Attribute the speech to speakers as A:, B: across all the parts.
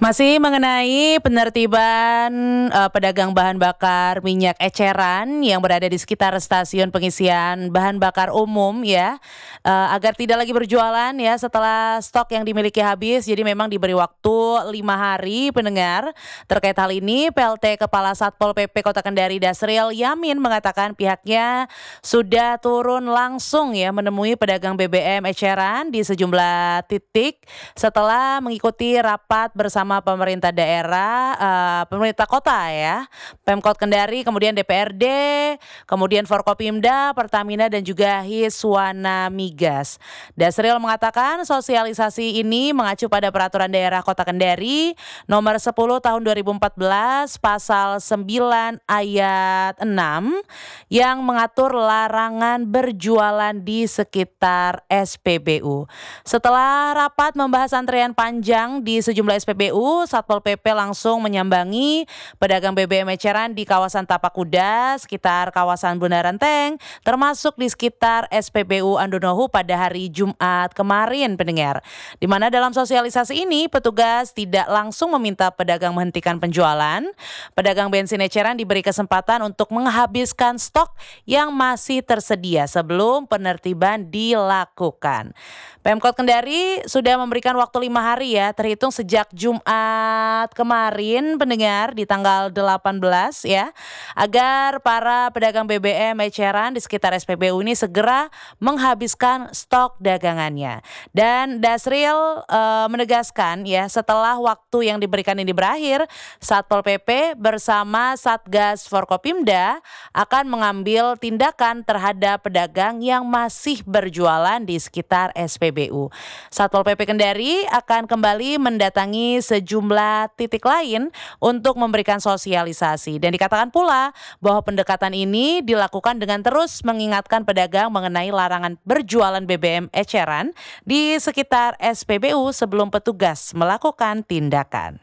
A: Masih mengenai penertiban pedagang bahan bakar minyak eceran yang berada di sekitar stasiun pengisian bahan bakar umum ya, agar tidak lagi berjualan ya setelah stok yang dimiliki habis. Jadi memang diberi waktu 5 hari pendengar. Terkait hal ini, PLT Kepala Satpol PP Kota Kendari Dasril Yamin mengatakan pihaknya sudah turun langsung ya menemui pedagang BBM eceran di sejumlah titik setelah mengikuti rapat bersama pemerintah daerah, pemerintah kota ya, Pemkot Kendari, kemudian DPRD, kemudian Forkopimda, Pertamina dan juga Hiswana Migas. Dasril mengatakan sosialisasi ini mengacu pada peraturan daerah Kota Kendari nomor 10 tahun 2014 pasal 9 ayat 6 yang mengatur larangan berjualan di sekitar SPBU. Setelah rapat membahas antrean panjang di sejumlah SPBU, Satpol PP langsung menyambangi pedagang BBM eceran di kawasan Tapak Kuda, sekitar kawasan Bundaran Teng, termasuk di sekitar SPBU Andonohu pada hari Jumat kemarin pendengar. Di mana dalam sosialisasi ini petugas tidak langsung meminta pedagang menghentikan penjualan. Pedagang bensin eceran diberi kesempatan untuk menghabiskan stok yang masih tersedia sebelum penertiban dilakukan. Pemkot Kendari sudah memberikan waktu 5 hari ya, terhitung sejak Jumat kemarin pendengar di tanggal 18 ya, agar para pedagang BBM eceran di sekitar SPBU ini segera menghabiskan stok dagangannya. Dan Dasril menegaskan ya, setelah waktu yang diberikan ini berakhir, Satpol PP bersama Satgas Forkopimda akan mengambil tindakan terhadap pedagang yang masih berjualan di sekitar SPBU. Satpol PP Kendari akan kembali mendatangi sejumlah titik lain untuk memberikan sosialisasi. Dan dikatakan pula bahwa pendekatan ini dilakukan dengan terus mengingatkan pedagang mengenai larangan berjualan BBM eceran di sekitar SPBU sebelum petugas melakukan tindakan.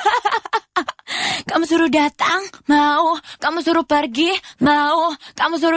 B: Kamu suruh datang, mau. Kamu suruh pergi, mau. Kamu suruh